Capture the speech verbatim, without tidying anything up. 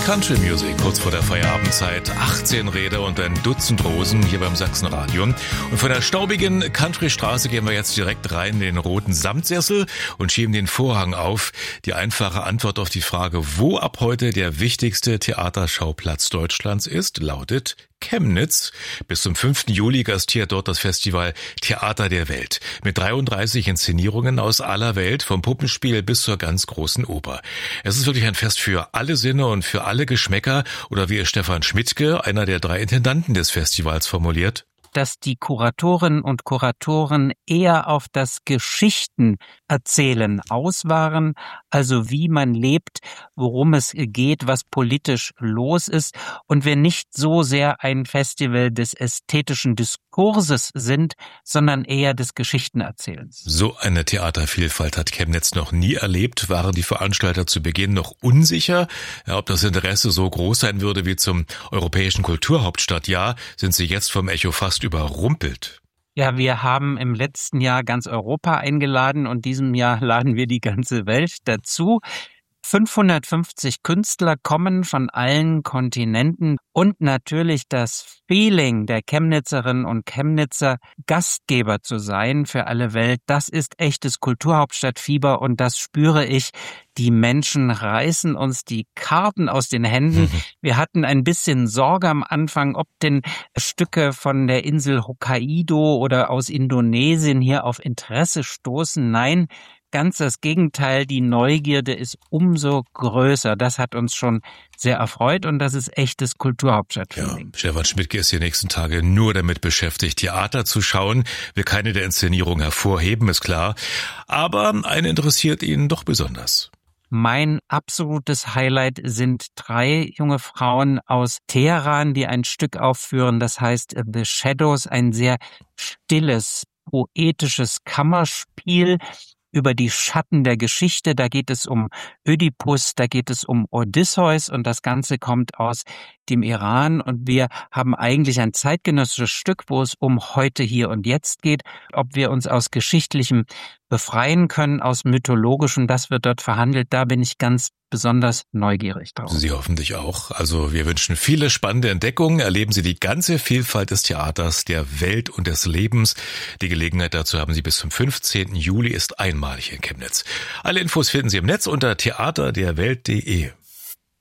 Country Music, kurz vor der Feierabendzeit, achtzehn Räder und ein Dutzend Rosen hier beim Sachsenradio. Und von der staubigen Countrystraße gehen wir jetzt direkt rein in den roten Samtsessel und schieben den Vorhang auf. Die einfache Antwort auf die Frage, wo ab heute der wichtigste Theaterschauplatz Deutschlands ist, lautet Chemnitz. Bis zum fünften Juli gastiert dort das Festival Theater der Welt mit dreiunddreißig Inszenierungen aus aller Welt, vom Puppenspiel bis zur ganz großen Oper. Es ist wirklich ein Fest für alle Sinne und für alle Geschmäcker, oder wie es Stefan Schmidtke, einer der drei Intendanten des Festivals, formuliert: dass die Kuratorinnen und Kuratoren eher auf das Geschichtenerzählen aus waren, also wie man lebt, worum es geht, was politisch los ist, und wir nicht so sehr ein Festival des ästhetischen Diskurses sind, sondern eher des Geschichtenerzählens. So eine Theatervielfalt hat Chemnitz noch nie erlebt. Waren die Veranstalter zu Beginn noch unsicher, ja, ob das Interesse so groß sein würde wie zum europäischen Kulturhauptstadtjahr, sind sie jetzt vom Echo fast überrumpelt. Ja, wir haben im letzten Jahr ganz Europa eingeladen und diesem Jahr laden wir die ganze Welt dazu. fünfhundertfünfzig Künstler kommen von allen Kontinenten und natürlich das Feeling der Chemnitzerinnen und Chemnitzer, Gastgeber zu sein für alle Welt, das ist echtes Kulturhauptstadtfieber und das spüre ich. Die Menschen reißen uns die Karten aus den Händen. Wir hatten ein bisschen Sorge am Anfang, ob denn Stücke von der Insel Hokkaido oder aus Indonesien hier auf Interesse stoßen. Nein, ganz das Gegenteil, die Neugierde ist umso größer. Das hat uns schon sehr erfreut und das ist echtes Kulturhauptstadtfeeling. Ja, Stefan Schmidtke ist die nächsten Tage nur damit beschäftigt, Theater zu schauen. Wir keine der Inszenierung hervorheben, ist klar. Aber eine interessiert ihn doch besonders. Mein absolutes Highlight sind drei junge Frauen aus Teheran, die ein Stück aufführen, das heißt The Shadows, ein sehr stilles, poetisches Kammerspiel über die Schatten der Geschichte. Da geht es um Ödipus, da geht es um Odysseus und das Ganze kommt aus dem Iran und wir haben eigentlich ein zeitgenössisches Stück, wo es um heute, hier und jetzt geht. Ob wir uns aus Geschichtlichem befreien können, aus Mythologischem, das wird dort verhandelt. Da bin ich ganz besonders neugierig drauf. Sie hoffentlich auch. Also wir wünschen viele spannende Entdeckungen. Erleben Sie die ganze Vielfalt des Theaters, der Welt und des Lebens. Die Gelegenheit dazu haben Sie bis zum fünfzehnten Juli, ist einmalig in Chemnitz. Alle Infos finden Sie im Netz unter theater der welt punkt de.